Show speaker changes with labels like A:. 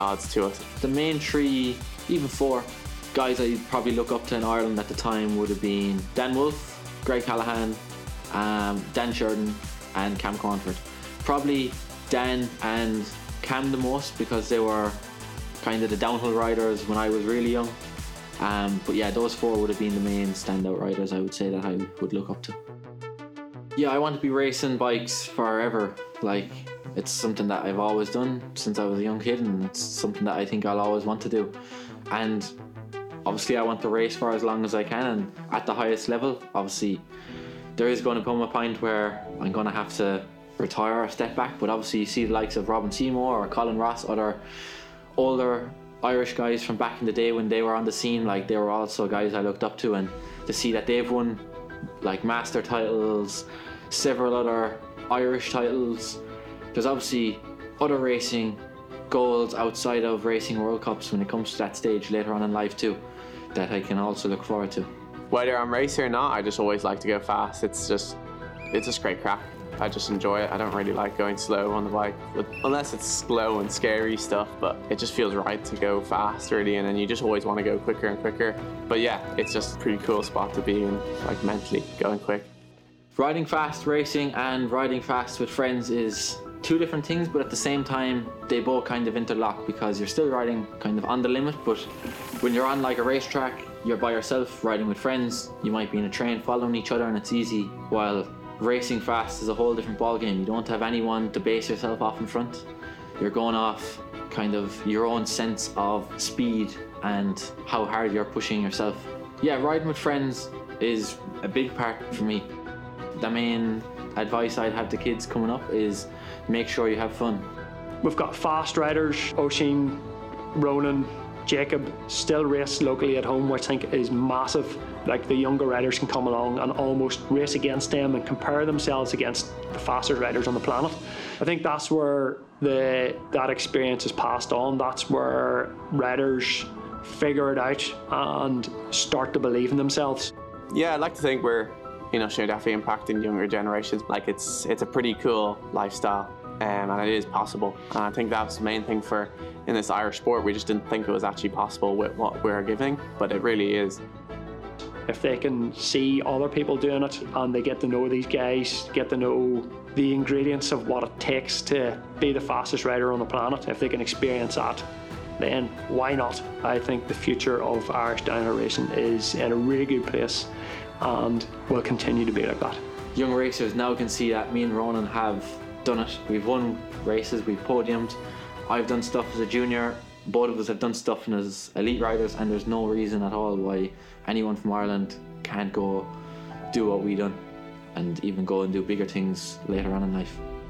A: odds to it.
B: The main three, even four, guys I probably look up to in Ireland at the time would have been Dan Wolfe, Greg Callahan, Dan Sheridan and Cam Cornford. Probably Dan and Cam the most because they were kind of the downhill riders when I was really young. But yeah, those four would have been the main standout riders I would say that I would look up to. Yeah, I want to be racing bikes forever. Like, it's something that I've always done since I was a young kid, and it's something that I think I'll always want to do. And obviously I want to race for as long as I can and at the highest level. Obviously there is going to come a point where I'm going to have to retire or step back, but obviously you see the likes of Robin Seymour or Colin Ross, other older Irish guys from back in the day when they were on the scene, like they were also guys I looked up to, and to see that they've won like master titles, several other Irish titles. There's obviously other racing goals outside of racing World Cups when it comes to that stage later on in life too, that I can also look forward to.
A: Whether I'm racing or not, I just always like to go fast. It's just great crack. I just enjoy it. I don't really like going slow on the bike, unless it's slow and scary stuff, but it just feels right to go fast really, and then you just always want to go quicker and quicker. But yeah, it's just a pretty cool spot to be in, like mentally going quick.
B: Riding fast racing and riding fast with friends is two different things, but at the same time they both kind of interlock because you're still riding kind of on the limit, but when you're on like a racetrack, you're by yourself. Riding with friends, you might be in a train following each other and it's easy, while racing fast is a whole different ball game. You don't have anyone to base yourself off in front. You're going off kind of your own sense of speed and how hard you're pushing yourself. Yeah, riding with friends is a big part for me. The main advice I'd have to kids coming up is make sure you have fun.
C: We've got fast riders, Oisin, Ronan, Jacob still race locally at home, which I think is massive. Like, the younger riders can come along and almost race against them and compare themselves against the fastest riders on the planet. I think that's where that experience is passed on. That's where riders figure it out and start to believe in themselves.
A: Yeah, I'd like to think we're, definitely impacting younger generations. Like, it's a pretty cool lifestyle, and it is possible. And I think that's the main thing in this Irish sport. We just didn't think it was actually possible with what we're giving, but it really is.
C: If they can see other people doing it and they get to know these guys, get to know the ingredients of what it takes to be the fastest rider on the planet, if they can experience that, then why not? I think the future of Irish downhill racing is in a really good place and will continue to be like that.
B: Young racers now can see that me and Ronan have done it. We've won races, we've podiumed. I've done stuff as a junior. Both of us have done stuff as elite riders, and there's no reason at all why anyone from Ireland can't go do what we done and even go and do bigger things later on in life.